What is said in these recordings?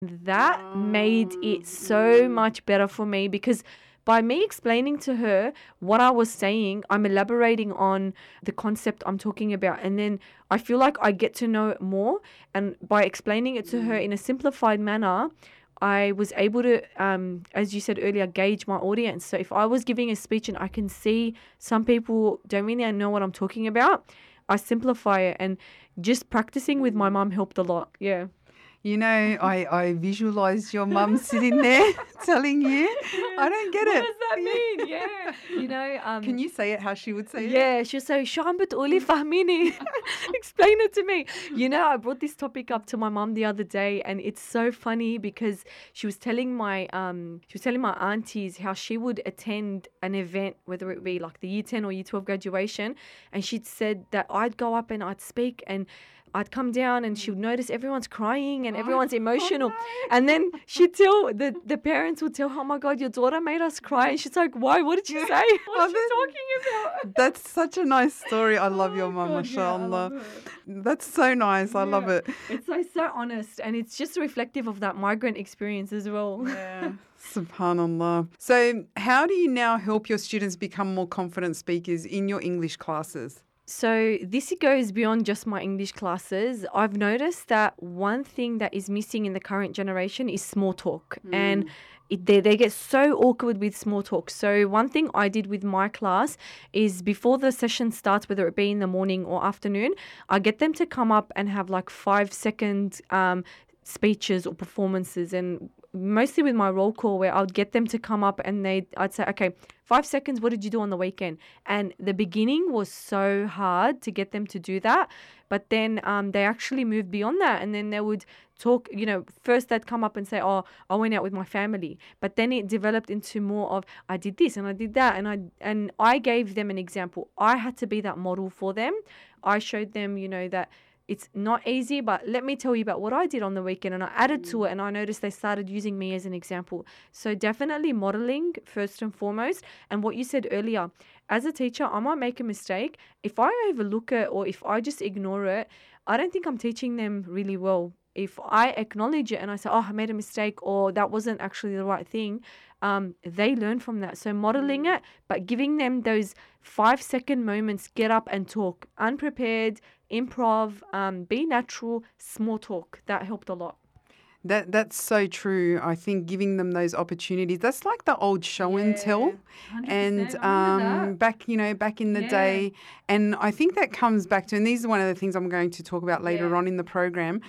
That made it so much better for me because by me explaining to her what I was saying, I'm elaborating on the concept I'm talking about. And then I feel like I get to know it more. And by explaining it to her in a simplified manner, I was able to, as you said earlier, gauge my audience. So if I was giving a speech and I can see some people don't really know what I'm talking about, I simplify it. And just practicing with my mum helped a lot. Yeah. You know, I visualized your mum sitting there telling you. I don't get it. What does that mean? Yeah. You know, Can you say it how she would say it? yeah, she'll say, Shan بتقولي فهميني. Explain it to me. You know, I brought this topic up to my mum the other day, and it's so funny because she was telling my aunties how she would attend an event, whether it be like the year 10 or year 12 graduation, and she'd said that I'd go up and I'd speak and I'd come down and she would notice everyone's crying and everyone's emotional. And then she'd tell, the parents would tell her, oh my God, your daughter made us cry. And she's like, why? What did she say? What's she talking about? That's such a nice story. I love your mum, God, yeah, I mashallah. love her. That's so nice. I love it. It's so honest, and it's just reflective of that migrant experience as well. Yeah. Subhanallah. So how do you now help your students become more confident speakers in your English classes? So this goes beyond just my English classes. I've noticed that one thing that is missing in the current generation is small talk. And they get so awkward with small talk. So one thing I did with my class is before the session starts, whether it be in the morning or afternoon, I get them to come up and have like 5-second speeches or performances, and mostly with my roll call where I would get them to come up and I'd say, okay, 5 seconds, what did you do on the weekend? And the beginning was so hard to get them to do that. But then they actually moved beyond that, and then they would talk, you know, first they'd come up and say, oh, I went out with my family. But then it developed into more of, I did this and I did that. And I gave them an example. I had to be that model for them. I showed them, you know, that it's not easy, but let me tell you about what I did on the weekend. And I added to it, and I noticed they started using me as an example. So definitely modeling first and foremost. And what you said earlier, as a teacher, I might make a mistake. If I overlook it or if I just ignore it, I don't think I'm teaching them really well. If I acknowledge it and I say, oh, I made a mistake, or that wasn't actually the right thing, they learn from that. So modeling it, but giving them those 5-second moments, get up and talk, unprepared, improv, be natural, small talk. That helped a lot. That's so true. I think giving them those opportunities, that's like the old show and tell. 100%. And back in the day. And I think that comes back to, and these are one of the things I'm going to talk about later on in the program,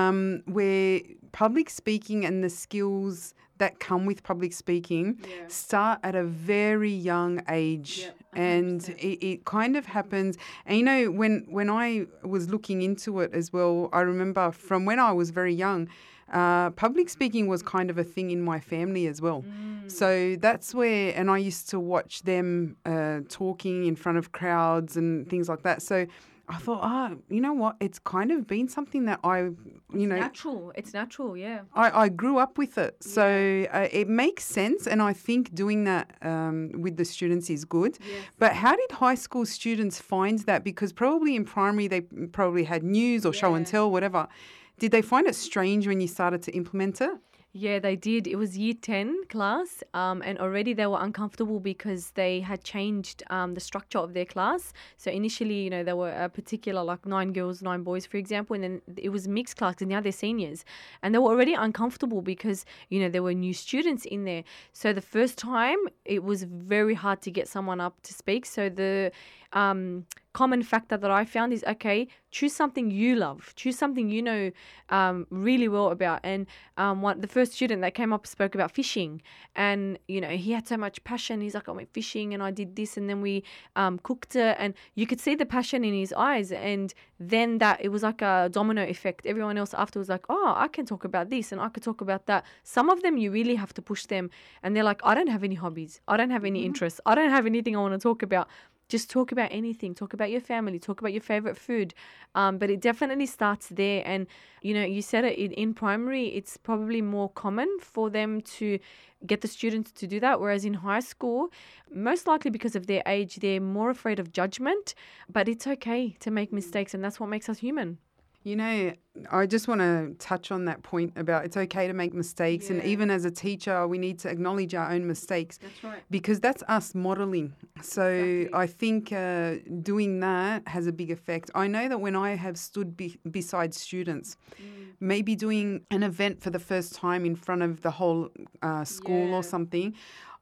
where public speaking and the skills that come with public speaking start at a very young age. And it kind of happens. And, you know, when I was looking into it as well, I remember from when I was very young, public speaking was kind of a thing in my family as well. So that's where, and I used to watch them talking in front of crowds and things like that. So I thought, you know what? It's kind of been something that It's natural, yeah. I grew up with it. So it makes sense. And I think doing that with the students is good. Yes. But how did high school students find that? Because probably in primary, they probably had news or show and tell, whatever. Did they find it strange when you started to implement it? Yeah, they did. It was year 10 class, and already they were uncomfortable because they had changed the structure of their class. So initially, you know, there were a particular, like 9 girls, 9 boys, for example, and then it was mixed class, and now they're seniors. And they were already uncomfortable because, you know, there were new students in there. So the first time, it was very hard to get someone up to speak. So the common factor that I found is, okay, choose something you love, choose something you know really well about. And the first student that came up spoke about fishing, and you know, he had so much passion. He's like, I went fishing and I did this, and then we cooked it, and you could see the passion in his eyes. And then it was like a domino effect. Everyone else after was like, oh, I can talk about this and I could talk about that. Some of them you really have to push them, and they're like, I don't have any hobbies, I don't have any interests, I don't have anything I want to talk about. Just talk about anything. Talk about your family. Talk about your favorite food. But it definitely starts there. And, you know, you said it in primary, it's probably more common for them to get the students to do that. Whereas in high school, most likely because of their age, they're more afraid of judgment. But it's okay to make mistakes. And that's what makes us human. You know, I just want to touch on that point about it's okay to make mistakes. And even as a teacher, we need to acknowledge our own mistakes. That's right. Because that's us modeling. So Exactly. I think doing that has a big effect. I know that when I have stood beside students, maybe doing an event for the first time in front of the whole school or something,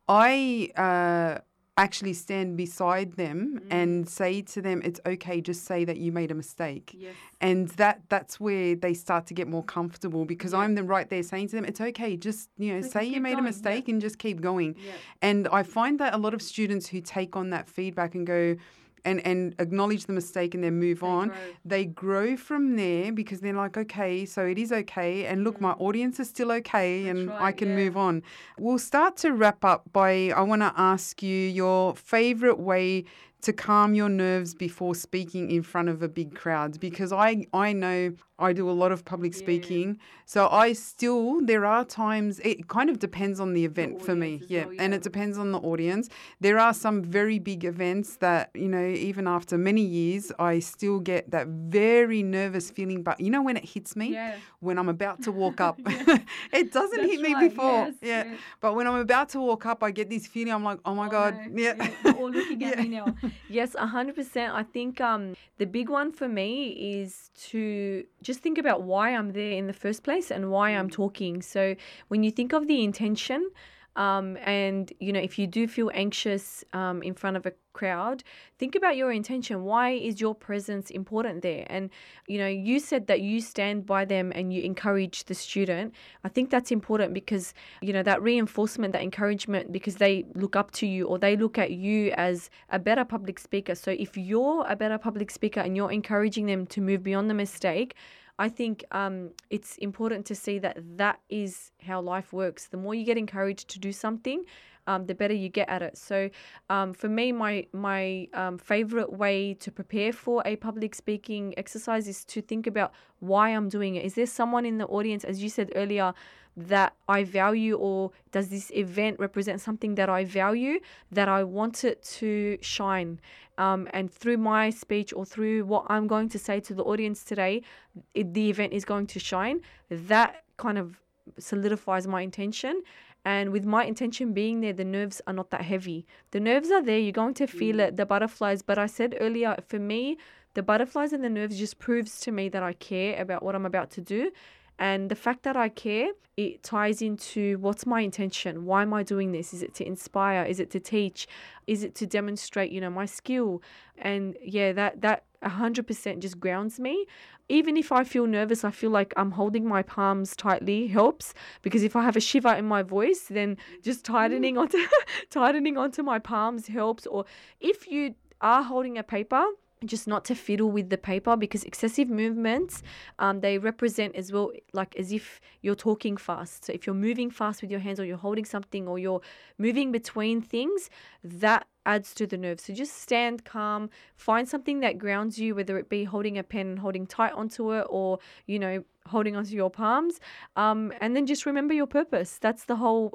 I actually stand beside them and say to them, it's okay, just say that you made a mistake. Yes. And that's where they start to get more comfortable, because I'm then right there saying to them, it's okay, just, say you made a mistake and just keep going. Yeah. And I find that a lot of students who take on that feedback and go, and acknowledge the mistake and then move on, they grow from there, because they're like, okay, so it is okay. And look, my audience is still okay, and I can move on. We'll start to wrap up by, I want to ask you your favorite way to calm your nerves before speaking in front of a big crowd, because I know I do a lot of public speaking. So there are times, it kind of depends on the event for me. And it depends on the audience. There are some very big events that, even after many years, I still get that very nervous feeling. But when it hits me, when I'm about to walk up, it doesn't hit me before. But when I'm about to walk up, I get this feeling. I'm like, oh my God. No. They're all looking at me now. Yes, 100%. I think the big one for me is to just think about why I'm there in the first place and why I'm talking. So when you think of the intention, and, if you do feel anxious in front of a crowd, think about your intention. Why is your presence important there? And, you said that you stand by them and you encourage the student. I think that's important because, that reinforcement, that encouragement, because they look up to you or they look at you as a better public speaker. So if you're a better public speaker and you're encouraging them to move beyond the mistake, I think it's important to see that is how life works. The more you get encouraged to do something, the better you get at it. So for me, my favorite way to prepare for a public speaking exercise is to think about why I'm doing it. Is there someone in the audience, as you said earlier, that I value, or does this event represent something that I value, that I want it to shine? And through my speech or through what I'm going to say to the audience today, the event is going to shine. That kind of solidifies my intention. And with my intention being there, the nerves are not that heavy. The nerves are there. You're going to feel it, the butterflies. But I said earlier, for me, the butterflies and the nerves just proves to me that I care about what I'm about to do. And the fact that I care, it ties into what's my intention? Why am I doing this? Is it to inspire? Is it to teach? Is it to demonstrate, my skill? And that 100% just grounds me. Even if I feel nervous, I feel like I'm holding my palms tightly helps, because if I have a shiver in my voice, then just tightening onto my palms helps. Or if you are holding a paper, just not to fiddle with the paper, because excessive movements, they represent as well, like as if you're talking fast. So if you're moving fast with your hands, or you're holding something, or you're moving between things, that adds to the nerves. So just stand calm, find something that grounds you, whether it be holding a pen and holding tight onto it, or, holding onto your palms, and then just remember your purpose. That's the whole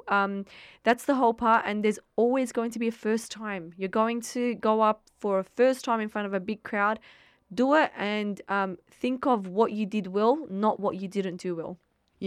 part. And there's always going to be a first time. You're going to go up for a first time in front of a big crowd. Do it, and think of what you did well, not what you didn't do well.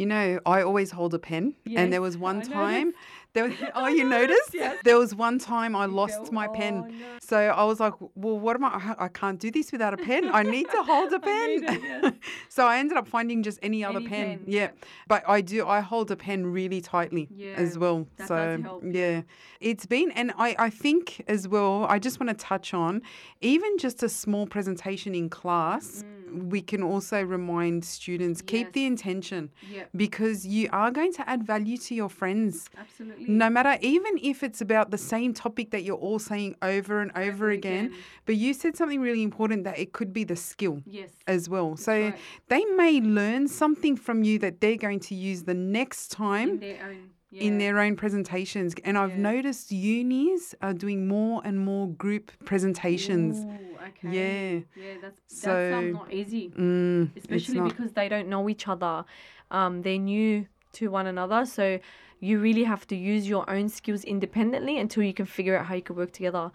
I always hold a pen, and there was one time. You noticed? Yes. There was one time I lost my pen. No. So I was like, well, what am I can't do this without a pen. I need to hold a pen. So I ended up finding just any other pen. Yeah. But I hold a pen really tightly as well. That does help. Yeah. It's been, and I think as well, I just want to touch on, even just a small presentation in class, we can also remind students, keep the intention, because you are going to add value to your friends. Absolutely. No matter, even if it's about the same topic that you're all saying over and over again. But you said something really important, that it could be the skill as well. That's so right. They may learn something from you that they're going to use the next time in their own presentations. And I've noticed unis are doing more and more group presentations. Ooh, okay. Yeah. That sounds not easy. Especially because they don't know each other. They're new to one another. So you really have to use your own skills independently until you can figure out how you can work together.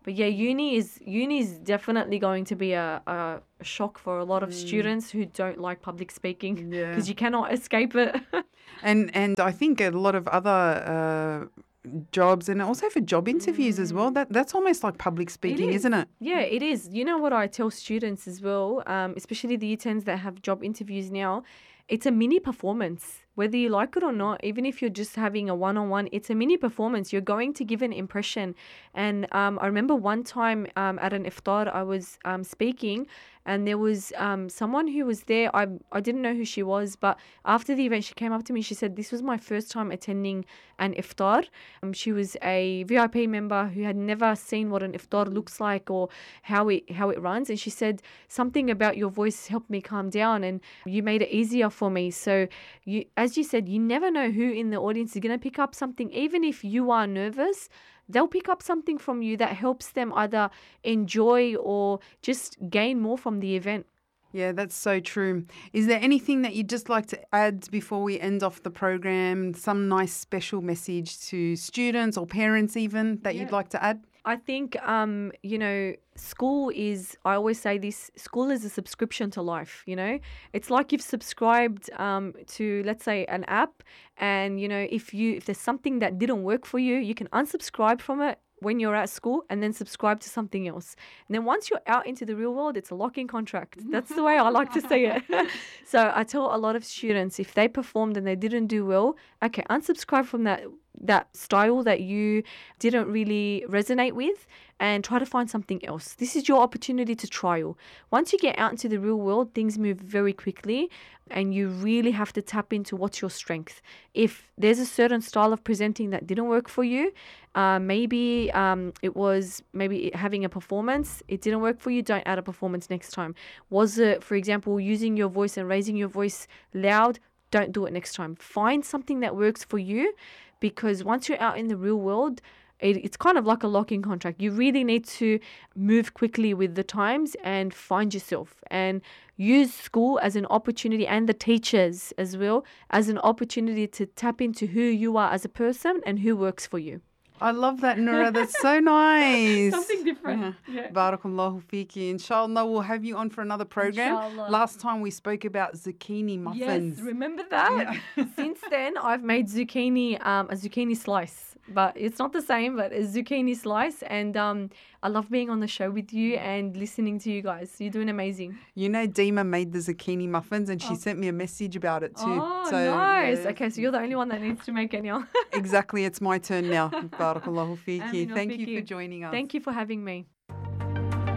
But yeah, uni is definitely going to be a shock for a lot of students who don't like public speaking Yeah. because you cannot escape it. And I think a lot of other jobs and also for job interviews as well, that's almost like public speaking, isn't it? Yeah, it is. You know what I tell students as well, especially the U10s that have job interviews now, it's a mini performance. Whether you like it or not, even if you're just having a one-on-one, it's a mini performance. You're going to give an impression. And I remember one time at an iftar, I was speaking, and there was someone who was there. I didn't know who she was, but after the event, she came up to me. She said, this was my first time attending an iftar. She was a VIP member who had never seen what an iftar looks like or how it runs. And she said, something about your voice helped me calm down, and you made it easier for me. So as you said, you never know who in the audience is going to pick up something. Even if you are nervous, they'll pick up something from you that helps them either enjoy or just gain more from the event. Yeah, that's so true. Is there anything that you'd just like to add before we end off the program? Some nice special message to students or parents even that you'd like to add? I think, school is, I always say this, school is a subscription to life, It's like you've subscribed to, let's say, an app, and, if there's something that didn't work for you, you can unsubscribe from it when you're at school and then subscribe to something else. And then once you're out into the real world, it's a lock-in contract. That's the way I like to say it. So I tell a lot of students, if they performed and they didn't do well, okay, unsubscribe from that style that you didn't really resonate with and try to find something else. This is your opportunity to trial. Once you get out into the real world, things move very quickly and you really have to tap into what's your strength. If there's a certain style of presenting that didn't work for you, maybe it was having a performance, it didn't work for you, don't add a performance next time. Was it, for example, using your voice and raising your voice loud? Don't do it next time. Find something that works for you, because once you're out in the real world, it's kind of like a lock-in contract. You really need to move quickly with the times and find yourself and use school as an opportunity, and the teachers as well, as an opportunity to tap into who you are as a person and who works for you. I love that, Noura. That's so nice. Something different. Yeah. Barakallahu fiki. Inshallah, we'll have you on for another program. Inshallah. Last time we spoke about zucchini muffins. Yes, remember that? Yeah. Since then, I've made a zucchini slice. But it's not the same, but a zucchini slice. And I love being on the show with you and listening to you guys. You're doing amazing. You know, Dima made the zucchini muffins and she sent me a message about it too. Oh, so, nice. Yeah. Okay, so you're the only one that needs to make it now. Exactly. It's my turn now. Barakallahu fiki. Ameen wa Thank you fiki. for joining us. Thank you for having me.